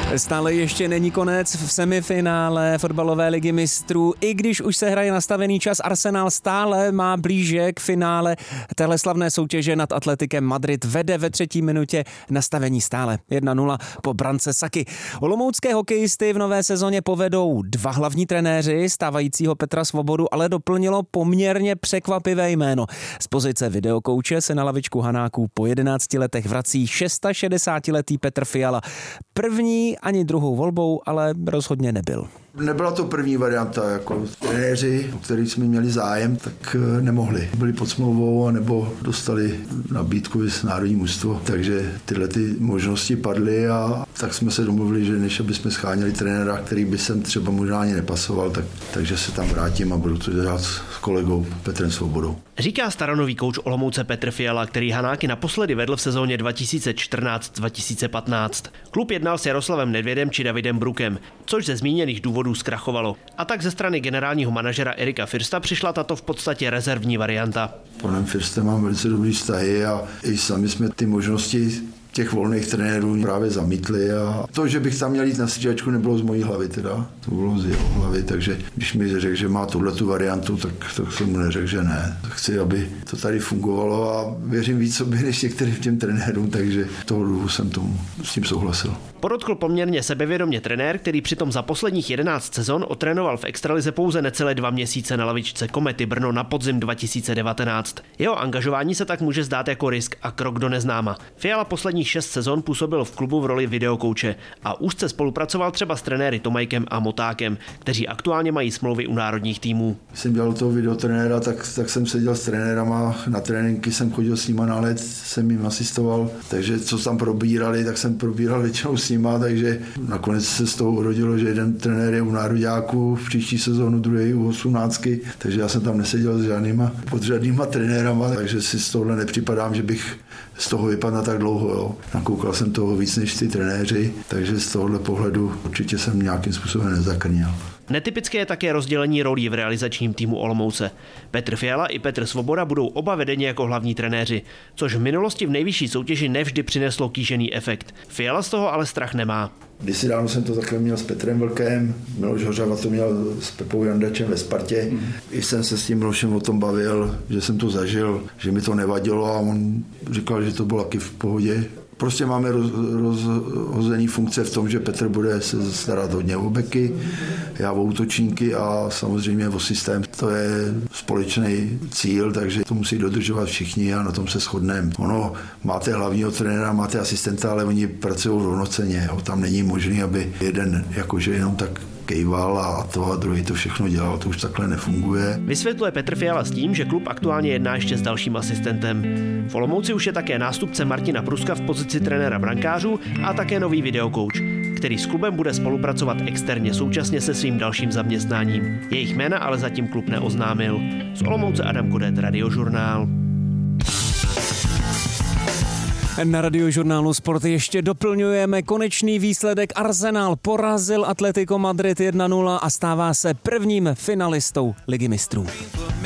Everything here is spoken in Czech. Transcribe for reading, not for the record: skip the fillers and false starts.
Stále ještě není konec v semifinále fotbalové ligy mistrů. I když už se hraje nastavený čas, Arsenal stále má blíže k finále téhle slavné soutěže nad Atletikem Madrid. Vede ve 3. minutě, nastavení stále 1-0 po brance Saky. Olomoucké hokejisty v nové sezóně povedou 2 hlavní trenéři, stávajícího Petra Svobodu, ale doplnilo poměrně překvapivé jméno. Z pozice videokouče se na lavičku Hanáků po 11 letech vrací 66letý Petr Fiala. První ani druhou volbou ale rozhodně nebyl. Nebyla to první varianta, jako trenéři, o kterých jsme měli zájem, tak nemohli. Byli pod smlouvou nebo dostali nabídku z národní mužstvo, takže tyhle ty možnosti padly a tak jsme se domluvili, že než aby jsme scháněli trenéra, který by sem třeba možná ani nepasoval, takže se tam vrátím a budu to dělat s kolegou Petrem Svobodou. Říká staronový kouč Olomouce Petr Fiala, který Hanáky naposledy vedl v sezóně 2014-2015. Klub jednal s Jaroslavem Nedvědem či Davidem Brukem, což ze zmíněných důvodů zkrachovalo. A tak ze strany generálního manažera Erika Firsta přišla tato v podstatě rezervní varianta. S panem Firstem mám velice dobrý vztahy a i sami jsme ty možnosti těch volných trenérů právě zamítli a to, že bych tam měl jít na střídačku, nebylo z mojí hlavy teda, to bylo z jeho hlavy, takže když mi řekl, že má tuhletu variantu, tak jsem mu neřekl, že ne. Chci, aby to tady fungovalo a věřím víc sobě než některým těm trenérům, takže toho důvodu jsem s tím souhlasil. Podotkl poměrně sebevědomě trenér, který přitom za posledních 11 sezon otrénoval v extralize pouze necelé 2 měsíce na lavičce Komety Brno na podzim 2019. Jeho angažování se tak může zdát jako risk a krok do neznáma. Fiala posledních 6 sezon působil v klubu v roli videokouče a úzce spolupracoval třeba s trenéry Tomajkem a Motákem, kteří aktuálně mají smlouvy u národních týmů. Když jsem dělal toho videotrenéra, tak jsem seděl s trenérama, na tréninky jsem chodil s nima na let, jsem jim asistoval, takže co tam probírali, tak jsem probíral většinou s nima, takže nakonec se z toho urodilo, že jeden trenér je u nároďáků v příští sezónu, druhý u 18, takže já jsem tam neseděl pod žádnýma trenérama, takže si z tohohle nepřipadám, že bych z toho vypadl tak dlouho. Jo. Nakoukal jsem toho víc než ty trenéři, takže z tohohle pohledu určitě jsem nějakým způsobem nezakrněl. Netypické je také rozdělení rolí v realizačním týmu Olomouce. Petr Fiala i Petr Svoboda budou oba vedeni jako hlavní trenéři, což v minulosti v nejvyšší soutěži nevždy přineslo kýžený efekt. Fiala z toho ale strach nemá. Kdysi dávno jsem to takhle měl s Petrem Vlkem, Miloš Hořava to měl s Pepou Jandačem ve Spartě. I jsem se s tím Milošem o tom bavil, že jsem to zažil, že mi to nevadilo a on říkal, že to bylo taky v pohodě. Prostě máme rozhozený funkce v tom, že Petr bude se starat hodně o beky, já o útočníky a samozřejmě o systém. To je společný cíl, takže to musí dodržovat všichni a na tom se shodneme. Ono, máte hlavního trenéra, máte asistenta, ale oni pracují rovnocenně. Tam není možné, aby jeden jakože jenom tak kejval a to a druhý to všechno dělal, to už takhle nefunguje. Vysvětluje Petr Fiala s tím, že klub aktuálně jedná ještě s dalším asistentem. V Olomouci už je také nástupce Martina Pruska v pozici trenéra brankářů a také nový videokouč, který s klubem bude spolupracovat externě současně se svým dalším zaměstnáním. Jejich jména ale zatím klub neoznámil. Z Olomouce Adam Kodet, Radiožurnál. Na Radiožurnálu Sport ještě doplňujeme konečný výsledek. Arsenal porazil Atletico Madrid 1-0 a stává se prvním finalistou Ligy mistrů.